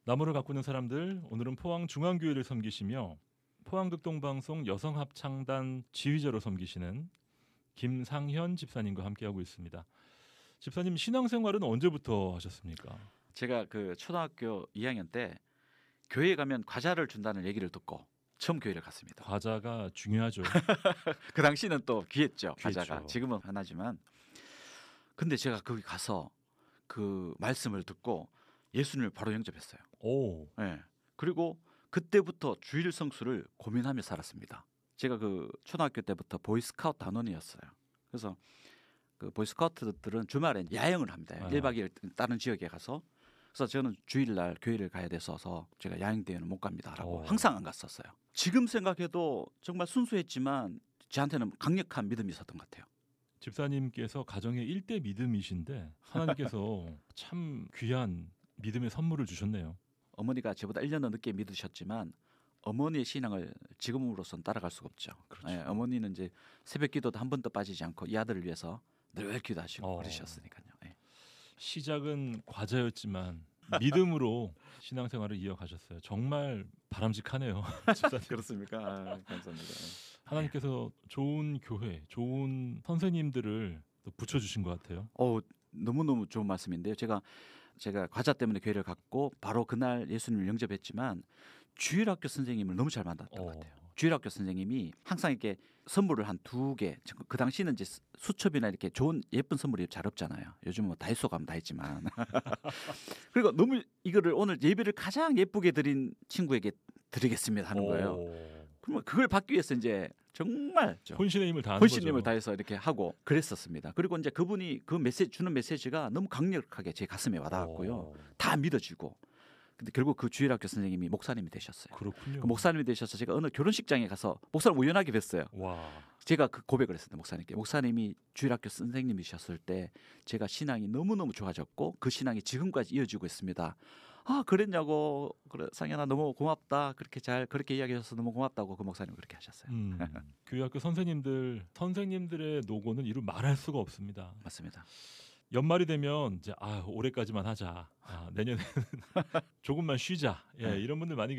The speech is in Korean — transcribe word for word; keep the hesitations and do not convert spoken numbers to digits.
나무를 가꾸는 사람들, 오늘은 포항중앙교회를 섬기시며 포항극동방송 여성합창단 지휘자로 섬기시는 김상현 집사님과 함께하고 있습니다. 집사님 신앙생활은 언제부터 하셨습니까? 제가 그 초등학교 이 학년 때 교회에 가면 과자를 준다는 얘기를 듣고 처음 교회를 갔습니다. 과자가 중요하죠. 그 당시는 또 귀했죠. 귀했죠. 과자가. 지금은 하나지만. 근데 제가 거기 가서 그 말씀을 듣고 예수님을 바로 영접했어요. 오. 네. 그리고 그때부터 주일 성수를 고민하며 살았습니다. 제가 그 초등학교 때부터 보이스카우트 단원이었어요. 그래서 그 보이스카우트들은 주말에 야영을 합니다. 아. 일 박 이 일 다른 지역에 가서. 그래서 저는 주일날 교회를 가야 돼서 제가 야영 대회는 못 갑니다라고 오. 항상 안 갔었어요. 지금 생각해도 정말 순수했지만 저한테는 강력한 믿음이 있었던 것 같아요. 집사님께서 가정의 일대 믿음이신데 하나님께서 참 귀한 믿음의 선물을 주셨네요. 어머니가 저보다 일 년은 늦게 믿으셨지만 어머니의 신앙을 지금으로서는 따라갈 수가 없죠. 그렇죠. 예, 어머니는 이제 새벽 기도도 한 번도 빠지지 않고 이 아들을 위해서 늘 기도하시고 어. 그러셨으니까요. 예. 시작은 과자였지만 믿음으로 신앙생활을 이어가셨어요. 정말 바람직하네요. 집사님. 그렇습니까? 아, 감사합니다. 하나님께서 좋은 교회, 좋은 선생님들을 또 붙여주신 것 같아요. 어, 너무너무 좋은 말씀인데요. 제가 제가 과자 때문에 교회를 갔고 바로 그날 예수님을 영접했지만 주일학교 선생님을 너무 잘 만났던 어. 것 같아요. 주일학교 선생님이 항상 이렇게 선물을 한 두 개. 그 당시는 이제 수첩이나 이렇게 좋은 예쁜 선물이 잘 없잖아요. 요즘은 뭐 다이소 가면 다 있지만. 그리고 너무 이거를 오늘 예배를 가장 예쁘게 드린 친구에게 드리겠습니다 하는 거예요. 오. 그러면 그걸 받기 위해서 이제 정말 혼신의 힘을 다하는 혼신님을 거죠. 다해서 이렇게 하고 그랬었습니다. 그리고 이제 그분이 그 메시지 주는 메시지가 너무 강력하게 제 가슴에 와닿았고요. 오. 다 믿어지고. 근데 결국 그 주일학교 선생님이 목사님이 되셨어요. 그렇군요. 그 목사님이 되셔서 제가 어느 결혼식장에 가서 목사님 우연하게 뵀어요. 와. 제가 그 고백을 했습니다. 목사님께. 목사님이 주일학교 선생님이셨을 때 제가 신앙이 너무너무 좋아졌고 그 신앙이 지금까지 이어지고 있습니다. 아 그랬냐고. 그래 상현아 너무 고맙다. 그렇게 잘 그렇게 이야기하셔서 너무 고맙다고 그 목사님 그렇게 하셨어요. 음, 교회학교 선생님들, 선생님들의 노고는 이루 말할 수가 없습니다. 맞습니다. 연말이 되면 이제 아 올해까지만 하자. 아, 내년에는 조금만 쉬자. 예, 이런 분들 많이